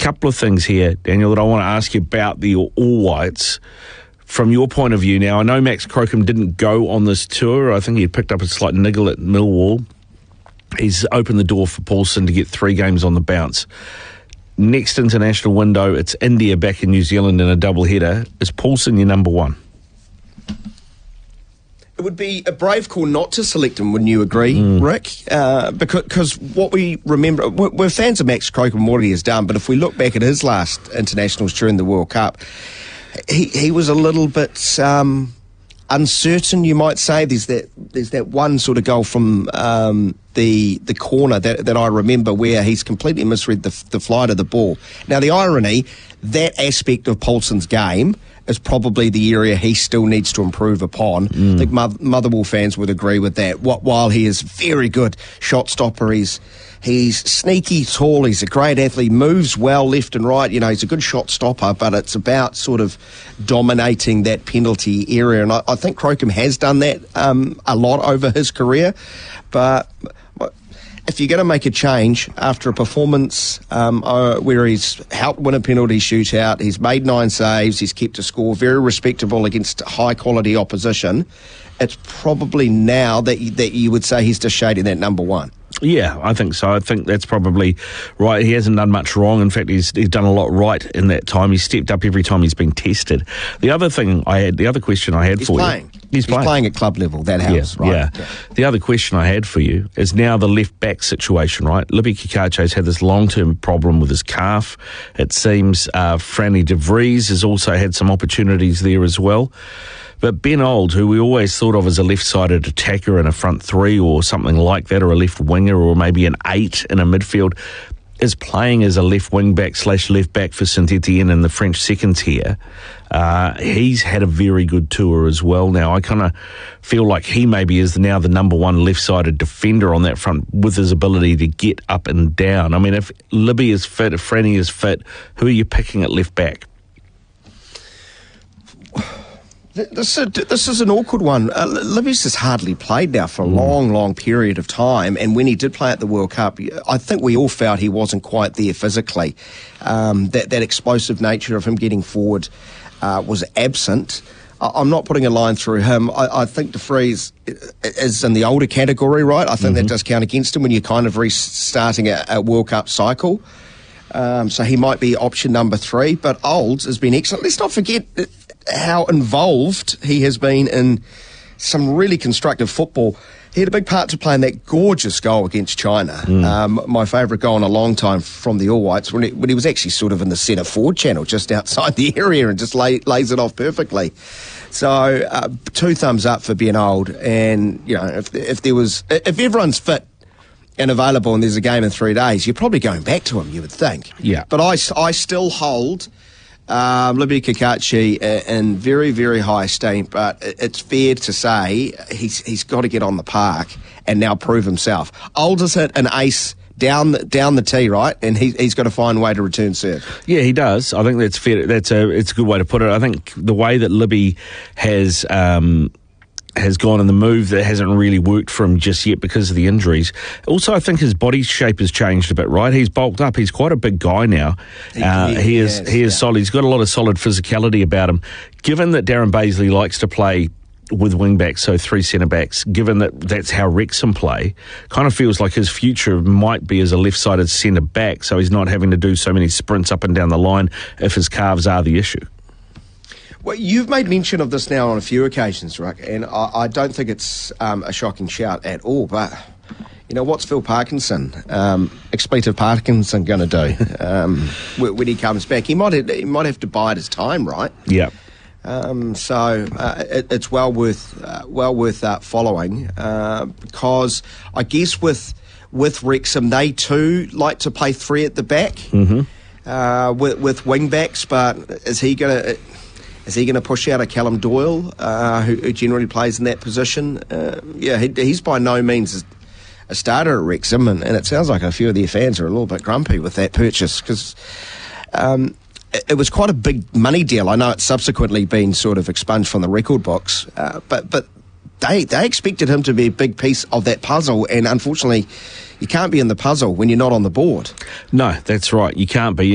couple of things here, Daniel, that I want to ask you about the All Whites. From your point of view now, I know Max Crocombe didn't go on this tour. I think he had picked up a slight niggle at Millwall. He's opened the door for Paulson to get 3 games on the bounce. Next international window, it's India back in New Zealand in a doubleheader. Is Paulson your number 1? It would be a brave call not to select him, wouldn't you agree, Rick? Because what we remember, we're fans of Max Crocombe and what he has done, but if we look back at his last internationals during the World Cup, he was a little bit uncertain, you might say. There's that one sort of goal from the corner that I remember where he's completely misread the flight of the ball. Now, the irony, that aspect of Paulson's game is probably the area he still needs to improve upon. I think Motherwell fans would agree with that. While he is very good shot stopper, he's sneaky tall, he's a great athlete, moves well left and right, he's a good shot stopper, but it's about sort of dominating that penalty area, and I think Crocombe has done that a lot over his career. But if you're going to make a change after a performance where he's helped win a penalty shootout, he's made 9 saves, he's kept a score very respectable against high-quality opposition, it's probably now that you would say he's just shading that number 1. Yeah, I think so. I think that's probably right. He hasn't done much wrong. In fact, he's done a lot right in that time. He's stepped up every time he's been tested. The other question I had for you... He's playing at club level, that helps, right? Yeah. The other question I had for you is now the left-back situation, right? Libby Kikache's had this long-term problem with his calf. It seems Franny de Vries has also had some opportunities there as well. But Ben Old, who we always thought of as a left-sided attacker in a front 3 or something like that, or a left winger or maybe an 8 in a midfield, is playing as a left wing-back / left-back for Saint-Etienne in the French second tier. He's had a very good tour as well now. I kind of feel like he maybe is now the number 1 left-sided defender on that front with his ability to get up and down. I mean, if Libby is fit, if Franny is fit, who are you picking at left-back? This is an awkward one. Libby's just hardly played now for a long period of time, and when he did play at the World Cup, I think we all felt he wasn't quite there physically. That explosive nature of him getting forward was absent. I'm not putting a line through him. I think de Vries is in the older category, right? I think that does count against him when you're kind of restarting a World Cup cycle. So he might be option number 3, but Olds has been excellent. Let's not forget how involved he has been in some really constructive football. He had a big part to play in that gorgeous goal against China. My favourite goal in a long time from the All Whites, when he was actually sort of in the centre forward channel just outside the area and just lays it off perfectly. So 2 thumbs up for Ben Old. And if everyone's fit and available and there's a game in 3 days, you're probably going back to him, you would think. Yeah. But I still hold Libby Kikache in very, very high esteem, but it's fair to say he's got to get on the park and now prove himself. Old has hit an ace down the tee, right? And he's got to find a way to return serve. Yeah, he does. I think that's fair. It's a good way to put it. I think the way that Libby has gone in the move that hasn't really worked for him just yet because of the injuries. Also, I think his body shape has changed a bit, right? He's bulked up. He's quite a big guy now. He is solid. He's got a lot of solid physicality about him. Given that Darren Bazley likes to play with wing-backs, so 3 centre-backs, given that that's how Wrexham play, kind of feels like his future might be as a left-sided centre-back, so he's not having to do so many sprints up and down the line if his calves are the issue. Well, you've made mention of this now on a few occasions, Ruck, and I don't think it's a shocking shout at all, but what's Phil Parkinson, expletive Parkinson, going to do when he comes back? He might have to bide his time, right? Yeah. So it's well worth following because I guess with Wrexham, they too like to play 3 at the back with wing backs, but is he going to push out a Callum Doyle, who generally plays in that position? He's by no means a starter at Wrexham, and it sounds like a few of their fans are a little bit grumpy with that purchase because it was quite a big money deal. I know it's subsequently been sort of expunged from the record books, but they expected him to be a big piece of that puzzle, and unfortunately, you can't be in the puzzle when you're not on the board. No, that's right. You can't be.